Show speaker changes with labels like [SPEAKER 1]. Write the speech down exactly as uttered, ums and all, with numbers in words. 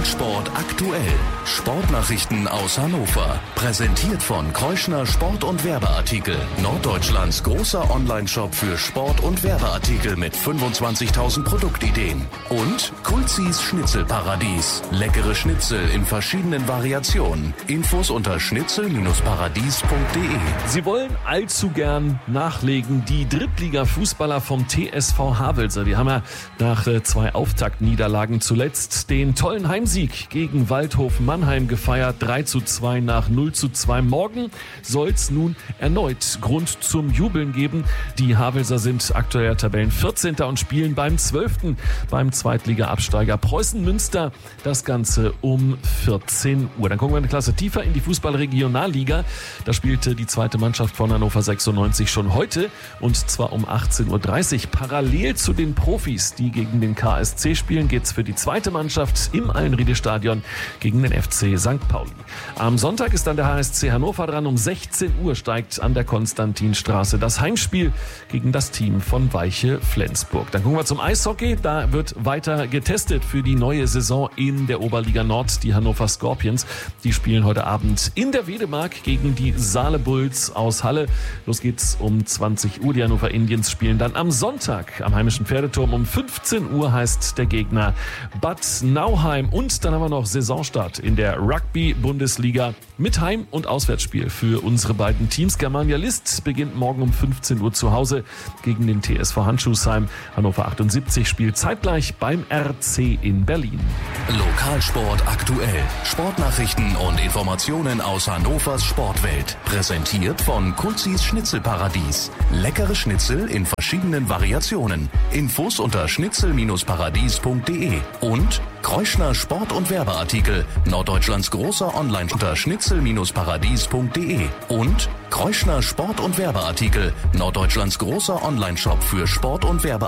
[SPEAKER 1] Lokalsport aktuell. Sportnachrichten aus Hannover. Präsentiert von Kreuschner Sport- und Werbeartikel. Norddeutschlands großer Onlineshop für Sport- und Werbeartikel mit fünfundzwanzigtausend Produktideen. Und Kulzis Schnitzelparadies. Leckere Schnitzel in verschiedenen Variationen. Infos unter schnitzel paradies punkt de.
[SPEAKER 2] Sie wollen allzu gern nachlegen, die Drittliga-Fußballer vom T S V Havelse. Die haben ja nach äh, zwei Auftaktniederlagen zuletzt den tollen Heimsieg gegen Waldhof Mannheim gefeiert. drei zu zwei nach null zu zwei. Morgen soll es nun erneut Grund zum Jubeln geben. Die Havelser sind aktuell Tabellenvierzehnter und spielen beim zwölften beim Zweitliga-Absteiger Preußen Münster. Das Ganze um vierzehn Uhr. Dann gucken wir eine Klasse tiefer in die Fußball-Regionalliga. Da spielte die zweite Mannschaft von Hannover sechsundneunzig schon heute und zwar um achtzehn Uhr dreißig. Parallel zu den Profis, die gegen den K S C spielen, geht's für die zweite Mannschaft im Allenriede-Stadion gegen den F C Sankt Pauli. Am Sonntag ist dann der H S C Hannover dran. Um sechzehn Uhr steigt an der Konstantinstraße das Heimspiel gegen das Team von Weiche Flensburg. Dann gucken wir zum Eishockey. Da wird weiter getestet für die neue Saison in der Oberliga Nord. Die Hannover Scorpions, die spielen heute Abend in der Wedemark gegen die Saale Bulls aus Halle. Los geht's um zwanzig Uhr. Die Hannover Indians spielen dann am Sonntag am heimischen Pferdeturm. Um fünfzehn Uhr heißt der Gegner Bad Nauheim. Und dann haben wir noch Saisonstart in der Rugby-Bundesliga mit Heim- und Auswärtsspiel für unsere beiden Teams. Germania List beginnt morgen um fünfzehn Uhr zu Hause gegen den T S V Handschuhsheim. Hannover achtundsiebzig spielt zeitgleich beim R C in Berlin.
[SPEAKER 1] Lokalsport aktuell. Sportnachrichten und Informationen aus Hannovers Sportwelt. Präsentiert von Kulzis Schnitzelparadies. Leckere Schnitzel in verschiedenen Variationen. Infos unter schnitzel paradies punkt de. Und Kreuschner Sport- und Werbeartikel. Norddeutschlands großer Online unter schnitzel paradies punkt de. Und Kreuschner Sport- und Werbeartikel. Norddeutschlands großer Onlineshop für Sport- und Werbeartikel.